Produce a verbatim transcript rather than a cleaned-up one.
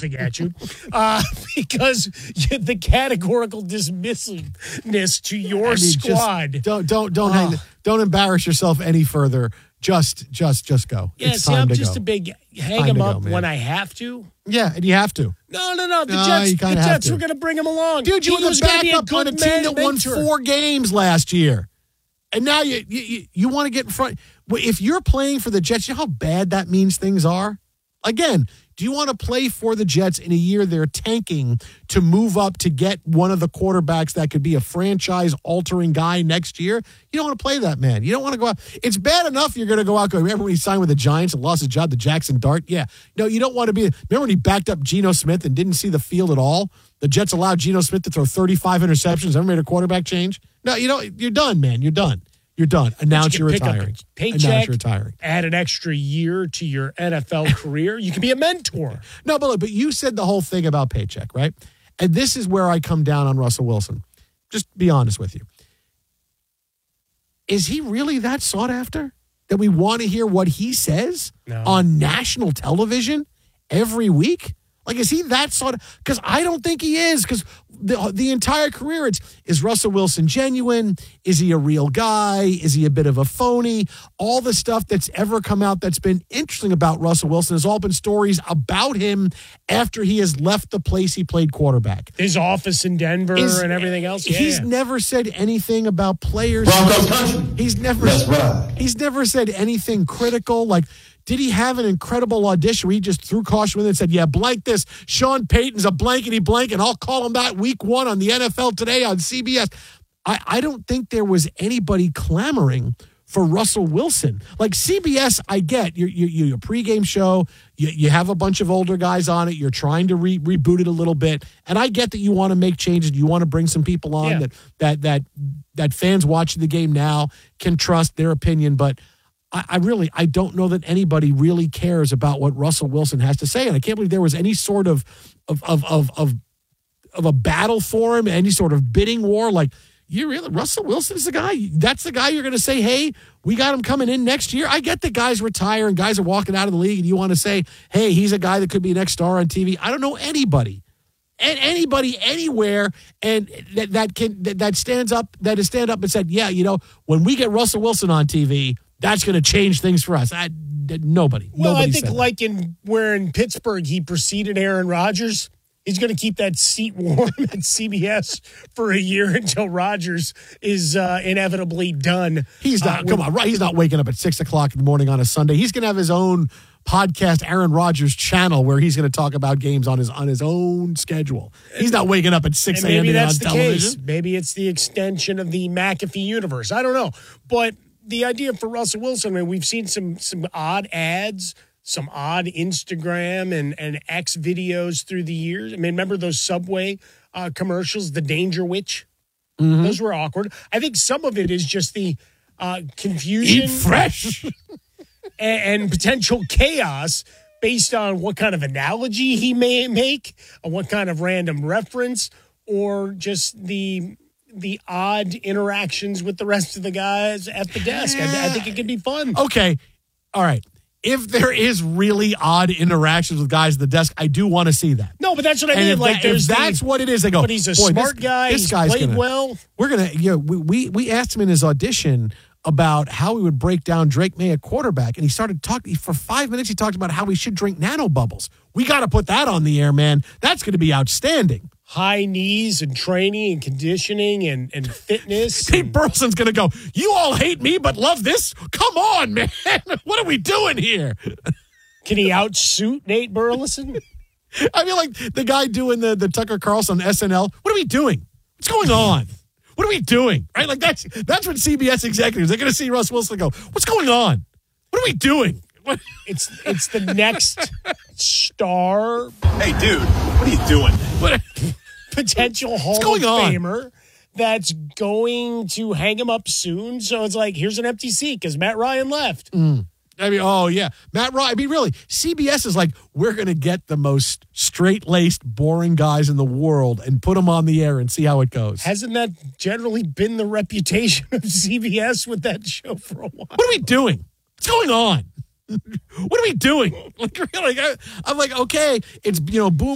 laughing at you uh, because you, the categorical dismissiveness to your I mean, squad. Just don't don't don't Oh. hang, don't embarrass yourself any further. Just just just go. Yeah, it's see, time I'm to just go. a big hang Time him to up go, man. when I have to. Yeah, and you have to. No, no, no. The No, Jets, you the kinda have Jets to. were going to bring him along. Dude, you He were was the gonna be backup on a good team man- that won mentor. four games last year. And now you you, you, you want to get in front. Well, if you're playing for the Jets, you know how bad that means things are? Again, do you want to play for the Jets in a year they're tanking to move up to get one of the quarterbacks that could be a franchise-altering guy next year? You don't want to play that, man. You don't want to go out. It's bad enough you're going to go out. Go, remember when he signed with the Giants and lost his job to Jackson Dart? Yeah. No, you don't want to be. Remember when he backed up Geno Smith and didn't see the field at all? The Jets allowed Geno Smith to throw thirty-five interceptions. Ever made a quarterback change? No, you don't. You're done, man. You're done. You're done. Announce you you're can pick up retiring. a paycheck, Announce you're retiring. add an extra year to your N F L career. You can be a mentor. No, but look, but you said the whole thing about paycheck, right? And this is where I come down on Russell Wilson. Just be honest with you. Is he really that sought after that we want to hear what he says No. on national television every week? Like, is he that sort of? Because I don't think he is. Because the the entire career, it's is Russell Wilson genuine? Is he a real guy? Is he a bit of a phony? All the stuff that's ever come out that's been interesting about Russell Wilson has all been stories about him after he has left the place he played quarterback. His office in Denver Is- and everything else. Yeah. He's never said anything about players. Broncos country. He's never. That's right. He's never said anything critical. Like, did he have an incredible audition where he just threw caution with it and said, "Yeah, blank this. Sean Payton's a blankety blank, and I'll call him that week one on the N F L Today on C B S." I, I don't think there was anybody clamoring for Russell Wilson. Like C B S, I get you. You you your pregame show. You you have a bunch of older guys on it. You're trying to re- reboot it a little bit, and I get that you want to make changes. You want to bring some people on Yeah. that that that that fans watching the game now can trust their opinion, but. I, I really, I don't know that anybody really cares about what Russell Wilson has to say, and I can't believe there was any sort of, of, of, of, of, of a battle for him, any sort of bidding war. Like, you really, Russell Wilson's the guy. That's the guy you're going to say, "Hey, we got him coming in next year." I get that guys retire and guys are walking out of the league, and you want to say, "Hey, he's a guy that could be next star on T V." I don't know anybody. And anybody anywhere and that, that can that, that stands up that has stand up and said, "Yeah, you know, when we get Russell Wilson on T V, that's going to change things for us." I, nobody. Well, nobody I think said that. like in where in Pittsburgh he preceded Aaron Rodgers. He's going to keep that seat warm at C B S for a year until Rodgers is uh, inevitably done. He's not. uh, with- come on, right? He's not waking up at six o'clock in the morning on a Sunday. He's going to have his own podcast, Aaron Rodgers channel, where he's going to talk about games on his on his own schedule. He's not waking up at six And a.m. maybe on that's the television. case. Maybe it's the extension of the McAfee universe. I don't know. But the idea for Russell Wilson, I mean, we've seen some some odd ads, some odd Instagram and, and X videos through the years. I mean, remember those Subway uh, commercials, the Danger Witch? Mm-hmm. Those were awkward. I think some of it is just the uh, confusion Eat fresh. and, and potential chaos based on what kind of analogy he may make, or what kind of random reference, or just the the odd interactions with the rest of the guys at the desk. I, I think it could be fun. Okay. All right. If there is really odd interactions with guys at the desk, I do want to see that. No, but that's what I And mean. if, Like, that- if there's that's the, what it is, they go, but he's a "Boy, smart this, guy. This He's guy's played gonna, well. We're going to, you know, we, we, we asked him in his audition about how he would break down Drake May at quarterback. And he started talking for five minutes. He talked about how he should drink nano bubbles. We got to put that on the air, man. That's going to be outstanding. High knees and training and conditioning and, and fitness. Pete and- Burleson's going to go, "You all hate me, but love this? Come on, man. What are we doing here?" Can he outsuit Nate Burleson? I mean, like the guy doing the, the Tucker Carlson S N L. What are we doing? What's going on? What are we doing? Right? Like that's that's what C B S executives, they're going to see Russ Wilson and go, "What's going on? What are we doing?" What? It's it's the next star Hey, dude, what are you doing? What? potential Hall going of on? Famer that's going to hang him up soon. So it's like, here's an empty seat because Matt Ryan left. Mm. I mean, oh, yeah. Matt Ryan. I mean, really, C B S is like, we're going to get the most straight-laced, boring guys in the world and put them on the air and see how it goes. Hasn't that generally been the reputation of C B S with that show for a while? What are we doing? What's going on? What are we doing? Like, really, I, I'm like, okay, it's, you know, boom.